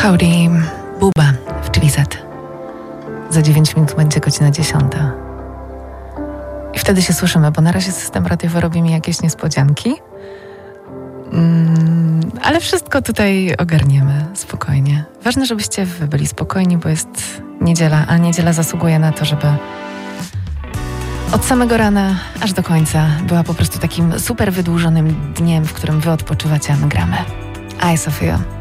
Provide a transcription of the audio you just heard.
Howdy, Buba w Chili Set. Za 9 minut będzie godzina 10. I wtedy się słyszymy, bo na razie system radiowy robi mi jakieś niespodzianki. Ale wszystko tutaj ogarniemy spokojnie. Ważne, żebyście wy byli spokojni, bo jest niedziela, a niedziela zasługuje na to, żeby od samego rana aż do końca była po prostu takim super wydłużonym dniem, w którym wy odpoczywacie, a my gramy. Eye Sophia.